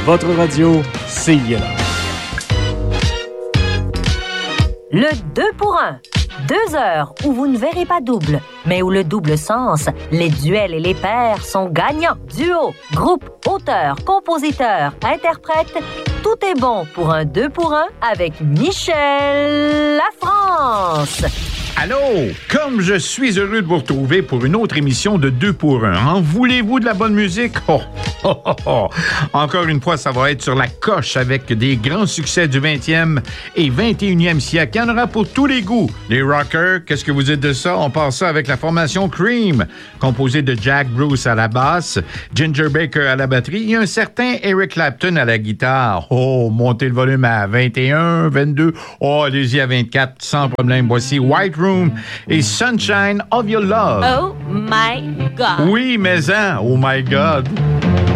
votre radio, CILA. Le 2 pour 1. 2 heures où vous ne verrez pas double, mais où le double sens, les duels et les pairs sont gagnants. Duo, groupe, auteur, compositeur, interprète, tout est bon pour un 2 pour 1 avec Michel Lafrance. Allô, comme je suis heureux de vous retrouver pour une autre émission de 2 pour 1. En voulez-vous de la bonne musique? Encore une fois, ça va être sur la coche avec des grands succès du 20e et 21e siècle. Il y en aura pour tous les goûts. Les rockers, qu'est-ce que vous dites de ça? On passe ça avec la formation Cream, composée de Jack Bruce à la basse, Ginger Baker à la batterie et un certain Eric Clapton à la guitare. Oh, montez le volume à 21, 22. Oh, allez-y à 24, sans problème. Voici White Room et Sunshine of Your Love. Oh my God. Oui, mais oh my God.